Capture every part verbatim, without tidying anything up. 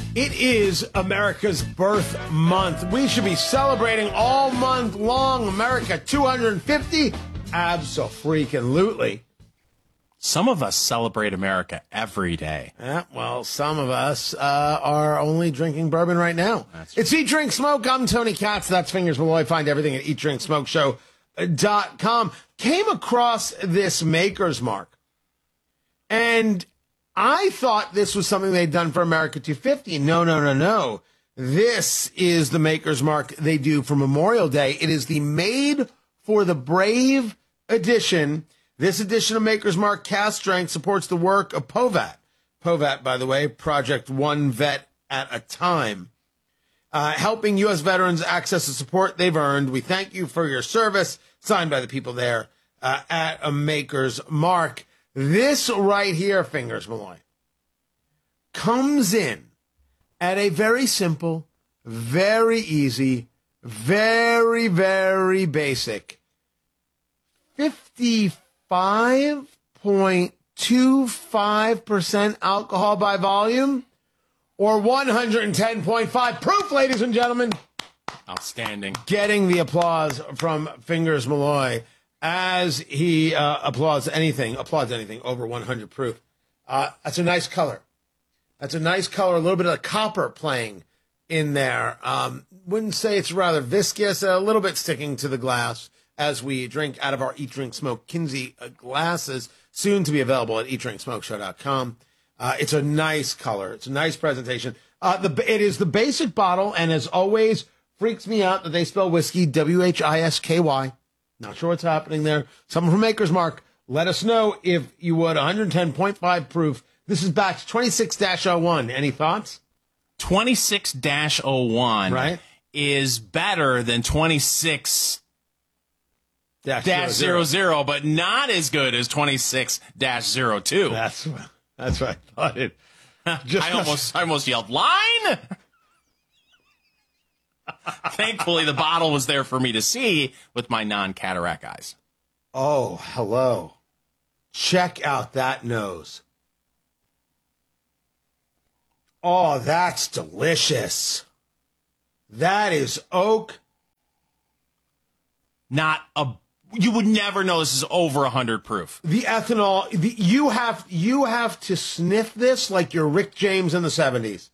It is America's birth month. We should be celebrating all month long. America two hundred fifty? Abso-freaking-lutely. Some of us celebrate America every day. Yeah, well, some of us uh, are only drinking bourbon right now. That's it's Eat, Drink, Smoke. I'm Tony Katz. That's Fingers Malloy. Find everything at eat drink smoke show dot com. Came across this Maker's Mark, and I thought this was something they'd done for America two fifty. No, no, no, no. This is the Maker's Mark they do for Memorial Day. It is the Made for the Brave edition. This edition of Maker's Mark Cast Strength supports the work of POVAT. POVAT, by the way, Project One Vet at a Time. Uh, helping U S veterans access the support they've earned. We thank you for your service. Signed by the people there uh, at a Maker's Mark. This right here, Fingers Malloy, comes in at a very simple, very easy, very, very basic fifty-five point two five percent alcohol by volume or one hundred ten point five proof, ladies and gentlemen. Outstanding. Getting the applause from Fingers Malloy as he uh, applauds anything, applauds anything over one hundred proof. Uh, that's a nice color. That's a nice color. A little bit of copper playing in there. Um, wouldn't say it's rather viscous, a little bit sticking to the glass as we drink out of our Eat, Drink, Smoke Kinsey uh, glasses, soon to be available at eat drink smoke show dot com. Uh, it's a nice color. It's a nice presentation. Uh, the It is the basic bottle, and as always, freaks me out that they spell whiskey W H I S K Y. Not sure what's happening there. Someone from Maker's Mark, let us know if you would. one hundred ten point five proof. This is batch twenty-six dash oh one. Any thoughts? twenty-six dash oh one right. is better than twenty-six dash zero zero, but not as good as twenty-six dash zero two. That's what, that's what I thought it. Just I almost, I almost yelled, line! Thankfully, the bottle was there for me to see with my non-cataract eyes. Oh, hello. Check out that nose. Oh, that's delicious. That is oak. Not a... You would never know this is over one hundred proof. The ethanol, the, you have you have to sniff this like you're Rick James in the seventies.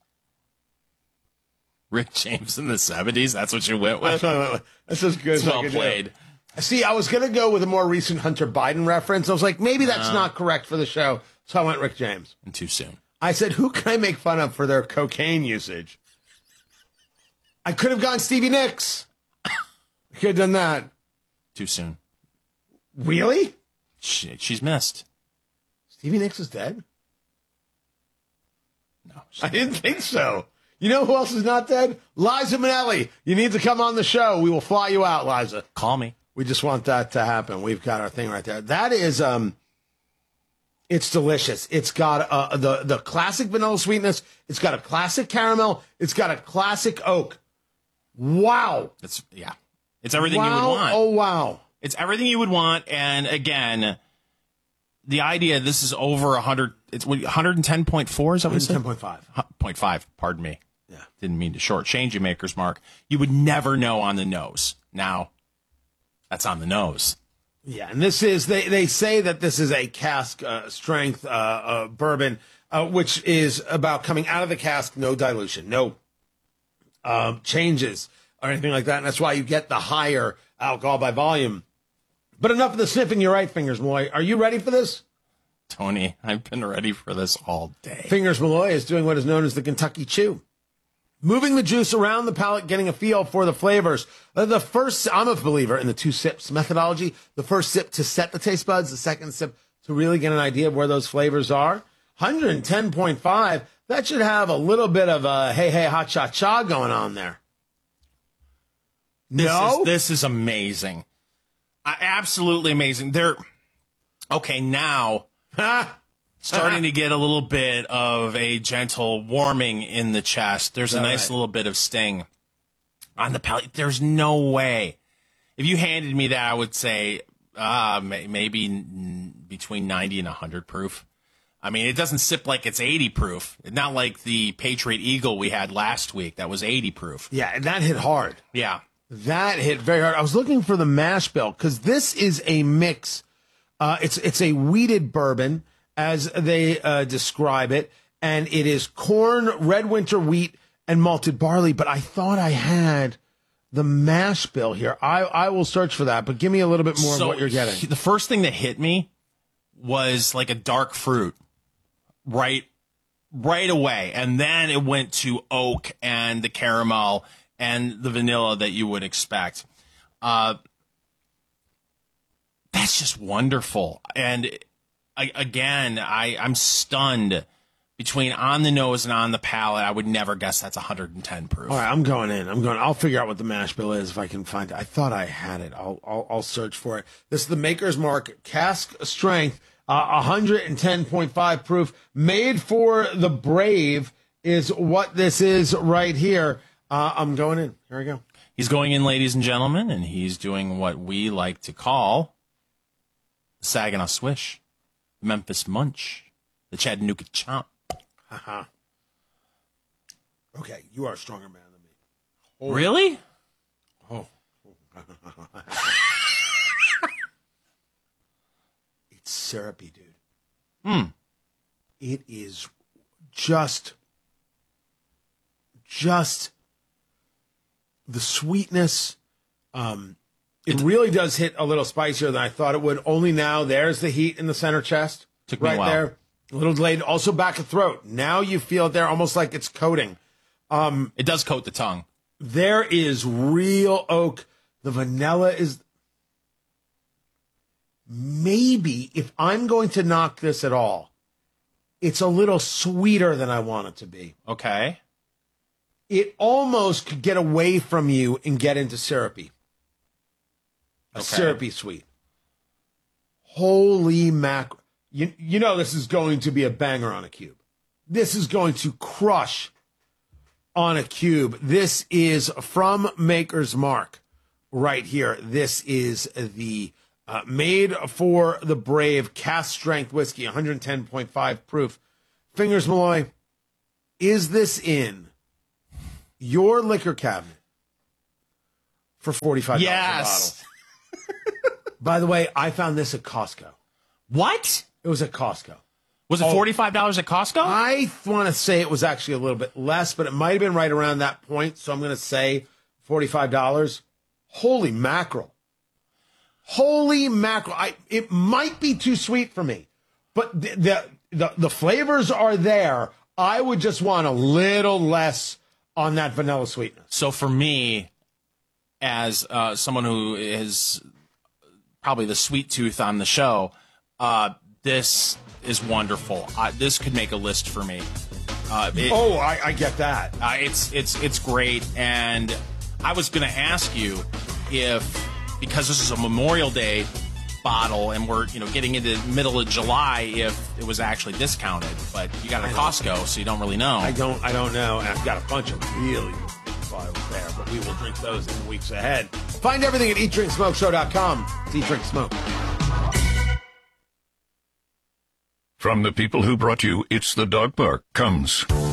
Rick James in the seventies? That's what you went with? That's as good as well I could played. Do. See, I was going to go with a more recent Hunter Biden reference. I was like, maybe that's uh, not correct for the show. So I went Rick James. And too soon. I said, who can I make fun of for their cocaine usage? I could have gone Stevie Nicks. I could have done that. Too soon. Really? She, she's missed. Stevie Nicks is dead? No. I didn't think so. You know who else is not dead? Liza Minnelli. You need to come on the show. We will fly you out, Liza. Call me. We just want that to happen. We've got our thing right there. That is, um, it's delicious. It's got uh, the, the classic vanilla sweetness. It's got a classic caramel. It's got a classic oak. Wow. It's, yeah. It's everything wow. you would want. Oh, wow. It's everything you would want. And again, the idea this is over one hundred, it's one hundred ten point four, is that what you said? one hundred ten point five. zero point five, pardon me. Yeah. Didn't mean to shortchange you, Maker's Mark. You would never know on the nose. Now, that's on the nose. Yeah, and this is, they, they say that this is a cask uh, strength uh, uh, bourbon, uh, which is about coming out of the cask, no dilution, no uh, changes or anything like that. And that's why you get the higher alcohol by volume. But enough of the sniffing, you're right, Fingers Malloy. Are you ready for this? Tony, I've been ready for this all day. Fingers Malloy is doing what is known as the Kentucky Chew. Moving the juice around the palate, getting a feel for the flavors. Uh, the first, I'm a believer in the two sips methodology. The first sip to set the taste buds, the second sip to really get an idea of where those flavors are. one hundred ten point five, that should have a little bit of a hey, hey, ha, cha, cha going on there. This no? Is, this is amazing. Uh, absolutely amazing. They're, okay, now, starting to get a little bit of a gentle warming in the chest. There's a nice right? little bit of sting on the palate. There's no way. If you handed me that, I would say uh, may, maybe n- between ninety and one hundred proof. I mean, it doesn't sip like it's eighty proof. Not like the Patriot Eagle we had last week. That was eighty proof. Yeah, and that hit hard. Yeah. That hit very hard. I was looking for the mash bill because this is a mix. Uh, it's it's a wheated bourbon, as they uh, describe it, and it is corn, red winter wheat, and malted barley. But I thought I had the mash bill here. I, I will search for that, but give me a little bit more so of what you're getting. The first thing that hit me was like a dark fruit, right, right away, and then it went to oak and the caramel and the vanilla that you would expect. Uh, that's just wonderful. And I, again, I, I'm stunned between on the nose and on the palate. I would never guess that's one hundred ten proof. All right, I'm going in. I'm going. I'll figure out what the mash bill is if I can find it. I thought I had it. I'll I'll, I'll search for it. This is the Maker's Mark cask strength, uh, one hundred ten point five proof, made for the brave is what this is right here. Uh, I'm going in. Here we go. He's going in, ladies and gentlemen, and he's doing what we like to call the Saginaw Swish, the Memphis Munch, the Chattanooga Chomp. Uh-huh. Okay, you are a stronger man than me. Oh. Really? Oh. It's syrupy, dude. Hmm. It is just, just the sweetness. Um, it really does hit a little spicier than I thought it would. Only now, there's the heat in the center chest. Took me right a while. there. A little delayed. Also back of throat. Now you feel it there almost like it's coating. Um, it does coat the tongue. There is real oak. The vanilla is... Maybe, if I'm going to knock this at all, it's a little sweeter than I want it to be. Okay. It almost could get away from you and get into syrupy. A Okay. syrupy sweet. Holy mackerel. You, you know this is going to be a banger on a cube. This is going to crush on a cube. This is from Maker's Mark right here. This is the uh, made for the brave cast strength whiskey, one hundred ten point five proof. Fingers Malloy, is this in your liquor cabinet for forty-five dollars Yes. a bottle? By the way, I found this at Costco. What? It was at Costco. Was it forty-five dollars at Costco? I want to say it was actually a little bit less, but it might have been right around that point. So I'm going to say forty-five dollars. Holy mackerel. Holy mackerel. I, it might be too sweet for me, but the, the, the, the flavors are there. I would just want a little less on that vanilla sweetness. So for me, as uh, someone who is probably the sweet tooth on the show, uh, this is wonderful. Uh, this could make a list for me. Uh, it, Oh, I, I get that. uh, it's it's it's great, and I was going to ask you if, because this is a Memorial Day bottle, and we're you know getting into the middle of July, if it was actually discounted. But you got it at Costco, so you don't really know. I don't I don't know. And I've got a bunch of really good bottles there, but we will drink those in the weeks ahead. Find everything at eat drink smoke show dot com. It's Eat Drink Smoke. From the people who brought you It's the Dog Park comes